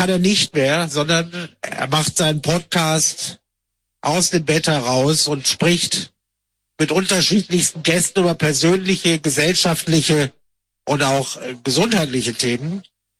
kann er nicht mehr, sondern er macht seinen Podcast aus dem Bett heraus und spricht mit unterschiedlichsten Gästen über persönliche, gesellschaftliche und auch gesundheitliche Themen.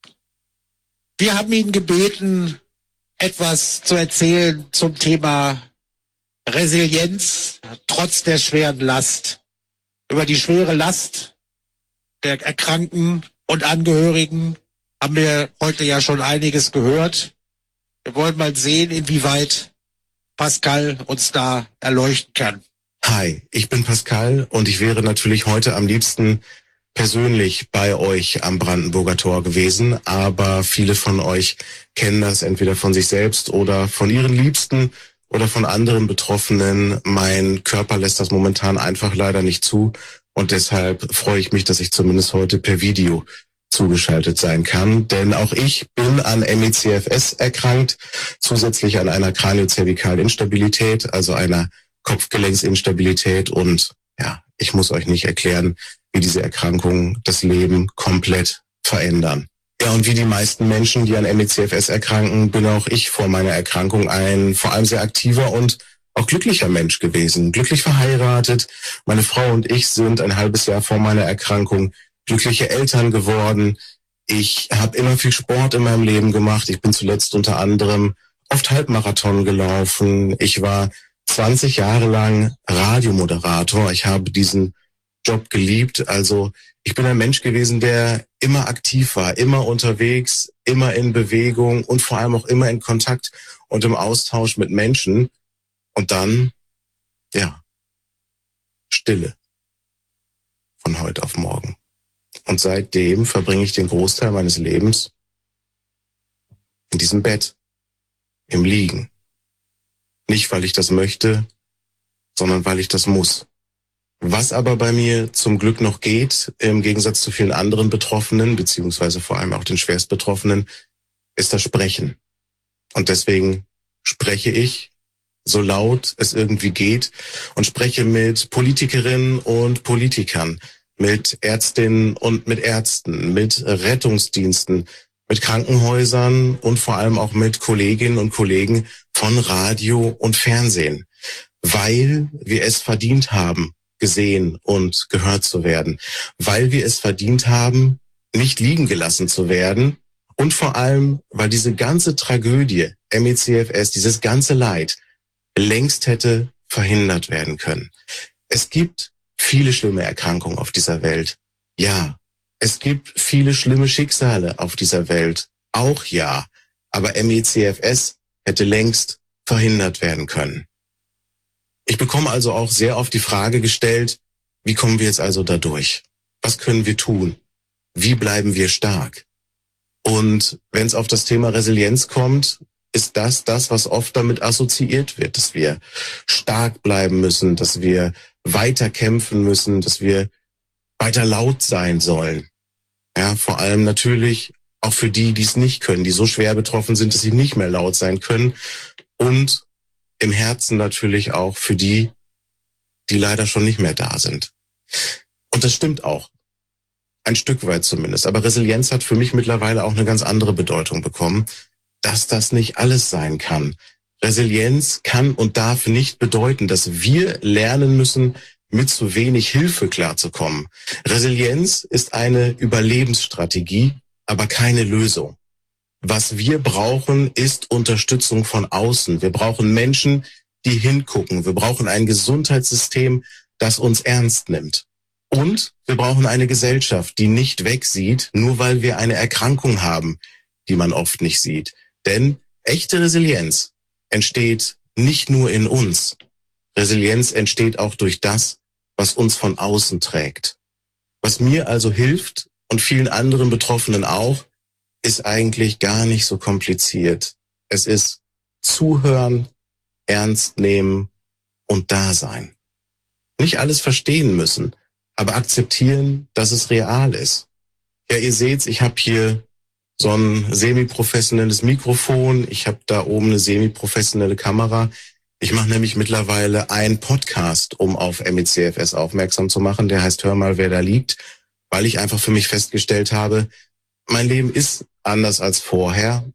Wir haben ihn gebeten, etwas zu erzählen zum Thema Resilienz trotz der schweren Last. Über die schwere Last der Erkrankten und Angehörigen haben wir heute ja schon einiges gehört. Wir wollen mal sehen, inwieweit Pascal uns da erleuchten kann. Hi, ich bin Pascal und ich wäre natürlich heute am liebsten persönlich bei euch am Brandenburger Tor gewesen, aber viele von euch kennen das entweder von sich selbst oder von ihren Liebsten oder von anderen Betroffenen. Mein Körper lässt das momentan einfach leider nicht zu und deshalb freue ich mich, dass ich zumindest heute per Video zugeschaltet sein kann, denn auch ich bin an ME/CFS erkrankt, zusätzlich an einer Kraniozervikalen Instabilität, also einer Kopfgelenksinstabilität und ja, ich muss euch nicht erklären, wie diese Erkrankungen das Leben komplett verändern. Ja, und wie die meisten Menschen, die an ME/CFS erkranken, bin auch ich vor meiner Erkrankung ein vor allem sehr aktiver und auch glücklicher Mensch gewesen, glücklich verheiratet. Meine Frau und ich sind ein halbes Jahr vor meiner Erkrankung glückliche Eltern geworden. Ich habe immer viel Sport in meinem Leben gemacht. Ich bin zuletzt unter anderem oft Halbmarathon gelaufen. Ich war 20 Jahre lang Radiomoderator. Ich habe diesen Job geliebt. Also ich bin ein Mensch gewesen, der immer aktiv war, immer unterwegs, immer in Bewegung und vor allem auch immer in Kontakt und im Austausch mit Menschen. Und dann, ja, Stille von heute auf morgen. Und seitdem verbringe ich den Großteil meines Lebens in diesem Bett, im Liegen. Nicht, weil ich das möchte, sondern weil ich das muss. Was aber bei mir zum Glück noch geht, im Gegensatz zu vielen anderen Betroffenen, beziehungsweise vor allem auch den Schwerstbetroffenen, ist das Sprechen. Und deswegen spreche ich, so laut es irgendwie geht, und spreche mit Politikerinnen und Politikern, mit Ärztinnen und mit Ärzten, mit Rettungsdiensten, mit Krankenhäusern und vor allem auch mit Kolleginnen und Kollegen von Radio und Fernsehen, weil wir es verdient haben, gesehen und gehört zu werden, weil wir es verdient haben, nicht liegen gelassen zu werden und vor allem, weil diese ganze Tragödie, ME/CFS, dieses ganze Leid längst hätte verhindert werden können. Es gibt viele schlimme Erkrankungen auf dieser Welt. Ja, es gibt viele schlimme Schicksale auf dieser Welt. Auch ja. Aber ME/CFS hätte längst verhindert werden können. Ich bekomme also auch sehr oft die Frage gestellt, wie kommen wir jetzt also da durch? Was können wir tun? Wie bleiben wir stark? Und wenn es auf das Thema Resilienz kommt, ist das, was oft damit assoziiert wird, dass wir stark bleiben müssen, dass wir weiter kämpfen müssen, dass wir weiter laut sein sollen. Ja, vor allem natürlich auch für die, die es nicht können, die so schwer betroffen sind, dass sie nicht mehr laut sein können. Und im Herzen natürlich auch für die, die leider schon nicht mehr da sind. Und das stimmt auch. Ein Stück weit zumindest. Aber Resilienz hat für mich mittlerweile auch eine ganz andere Bedeutung bekommen, dass das nicht alles sein kann. Resilienz kann und darf nicht bedeuten, dass wir lernen müssen, mit zu wenig Hilfe klarzukommen. Resilienz ist eine Überlebensstrategie, aber keine Lösung. Was wir brauchen, ist Unterstützung von außen. Wir brauchen Menschen, die hingucken. Wir brauchen ein Gesundheitssystem, das uns ernst nimmt. Und wir brauchen eine Gesellschaft, die nicht wegsieht, nur weil wir eine Erkrankung haben, die man oft nicht sieht. Denn echte Resilienz entsteht nicht nur in uns. Resilienz entsteht auch durch das, was uns von außen trägt. Was mir also hilft und vielen anderen Betroffenen auch, ist eigentlich gar nicht so kompliziert. Es ist zuhören, ernst nehmen und da sein. Nicht alles verstehen müssen, aber akzeptieren, dass es real ist. Ja, ihr seht's, ich habe hier so ein semi-professionelles Mikrofon. Ich habe da oben eine semi-professionelle Kamera. Ich mache nämlich mittlerweile einen Podcast, um auf ME/CFS aufmerksam zu machen. Der heißt Hör mal, wer da liegt, weil ich einfach für mich festgestellt habe, mein Leben ist anders als vorher.